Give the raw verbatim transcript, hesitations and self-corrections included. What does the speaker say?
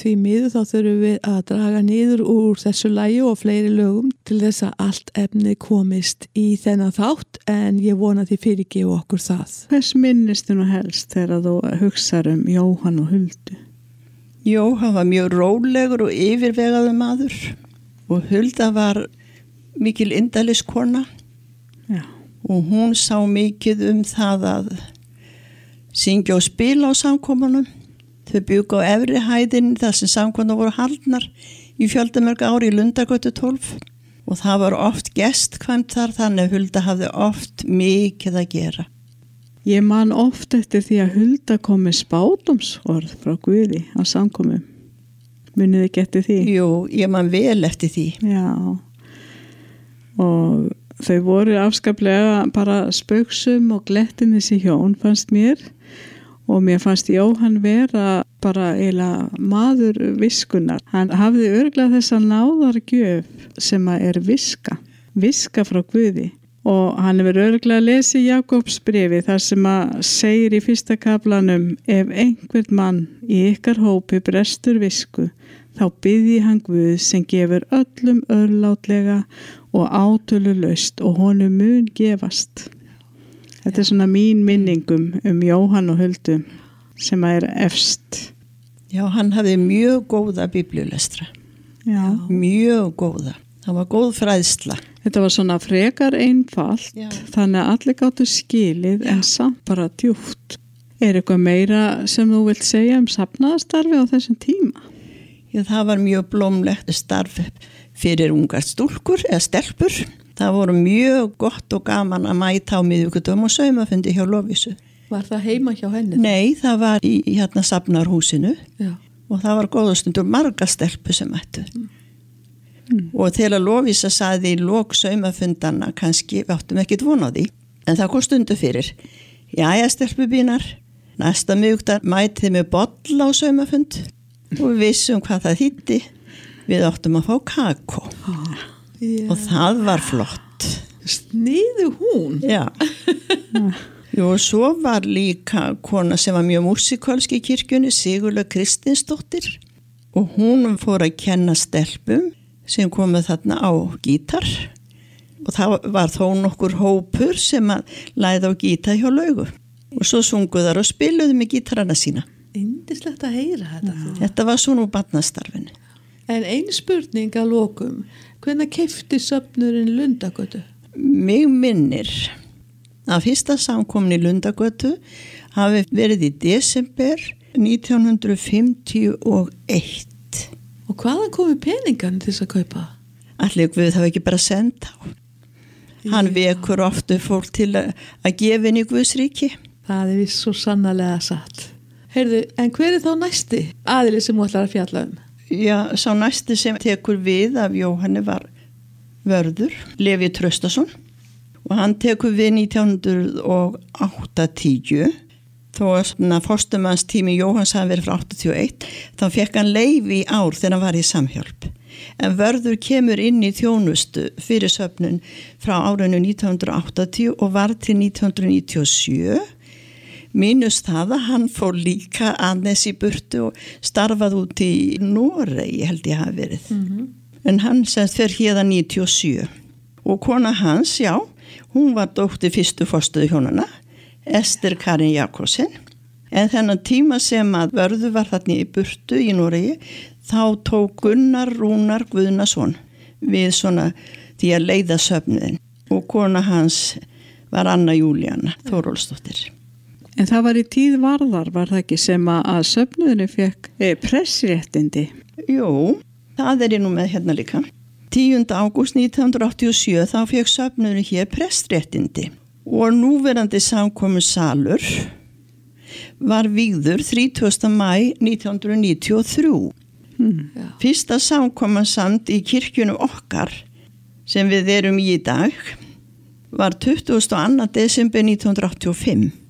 Því miður þá þurfum við að draga niður úr þessu lagi og fleiri lögum til þess að allt efni komist í þennan þátt, en ég vona því fyrirgefa okkur það. Hvers minnistu nú helst þegar þú hugsar um Jóhann og Huldu? Jóhann var mjög rólegur og yfirvegaður maður og Hulda var mikil indæliskona. Já. Og hún sá mikið um það að syngja og spila á samkomunum. Þau bjuggu á efri hæðin þar sem samkomuna voru haldnar í fjöldamörg ári í Lundagötu tólf og það var oft gestkvæmt þar, þannig að Hulda hafði oft mikið að gera. Ég man oft eftir því að Hulda kom með spádómsorð frá Guði á samkomum. Munið þið getið því? Jú, ég man vel eftir því. Já, og þau voru afskaplega bara spaugsum og glettin þessi hjón, fannst mér. Og mér fannst Jóhann vera bara eiginlega maður viskunar. Hann hafði örugglega þessa náðargjöf sem að er viska, viska frá Guði. Og hann hefur örugglega lesið Jakobs bréfi þar sem að segir í fyrsta kaflanum: ef einhvern mann í ykkar hópi brestur visku, þá biðji hann Guð sem gefur öllum örlátlega og átölulaust og honum mun gefast. Þetta er svona mín minningum um Jóhann og Huldu sem er efst. Já, hann hafði mjög góða biblíulestra. Já. Mjög góða. Það var góð fræðsla. Þetta var svona frekar einfalt, Já. Þannig að allir gáttu skilið, Já. En samt bara djúpt. Er eitthvað meira sem þú vilt segja um safnaðarstarfi á þessum tíma? Já, það var mjög blómlegt starf fyrir ungar stúlkur eða stelpur. Það voru mjög gott og gaman að mæta á miðvikudögum og saumafundi hjá Lovísu. Var það heima hjá henni? Nei, það var í hérna safnarhúsinu. Já. Og það var góðastundur marga stelpur sem mættu. Mm. Mm. Og þegar Lovísa saði í lok saumafundana, kannski við áttum ekkit von á því, en það kom stundu fyrir. Jæja, stelpubínar, næsta miðvikudag mætið með bolla á saumafund og við vissum hvað það þýddi. Við áttum að fá kakó. Ah. Yeah. Og það var flott. Sniðu hún. Já. Jú, og svo var líka kona sem var mjög músikalsk í kirkjunni, Sigurlaug Kristinsdóttir, og hún fór að kenna stelpum sem komið þarna á gítar og það var þó nokkur hópur sem að læða á gítar hjá Laugu og svo sungu þar og spiluðu með gítarana sína. Yndislegt að heyra þetta. Já. Þetta var svona úr barnastarfinu. En ein spurning að lokum, hvenær keypti söfnurinn Lundagötu? Mig minnir að fyrsta samkomin í Lundagötu hafi verið í desember nítján hundruð fimmtíu og eitt. Og hvaðan komu peningan til þess að kaupa? Allir Guð hafa ekki bara sendt á. Hann Já. Vekur oftu fólk til að, að gefa inn í Guðs ríki. Það er viss svo sannarlega satt. Heyrðu, en hver er þá næsti aðili sem þú ætlar að fjalla um? Já, sá næsti sem tekur við af Jóhanni var Vörður, Levi Traustason, og hann tekur við nítján hundruð áttatíu. Þó að fóstumanns tími Jóhanns hafi verið frá áttatíu og eitt, þá fekk hann leyfi í ár þegar hann var í Samhjálp. En Vörður kemur inn í þjónustu fyrir söfnun frá árinu nítján hundruð áttatíu og var til nítján hundruð níutíu og sjö. Mínus það að hann fór líka aðeins í burtu og starfaði út í Noregi, held ég hafi verið. Mm-hmm. En hann semst fer hérðan níutíu og sjö. Og kona hans, já, hún var dóttir fyrstu fóstuðu hjónana, Ester Karin Jakobsen. En þennan tíma sem að Vörður var þarna í burtu í Noregi, þá tók Gunnar Rúnar Guðnason við svona því að leiða söfnuðin. Og kona hans var Anna Júlíana Þórólfsdóttir. En það var í tíð Varðar, var það ekki, sem að söfnuðinu fekk e, pressréttindi? Jú, það er ég nú með hérna líka. tíunda ágúst nítján hundruð áttatíu og sjö þá fekk söfnuðinu hér pressréttindi. Og núverandi samkomin salur var vígður þrítugasta maí nítján hundruð níutíu og þrjú. Hmm. Fyrsta samkomin samt í kirkjunum okkar sem við erum í í dag var tuttugasta og annan desember nítján hundruð áttatíu og fimm.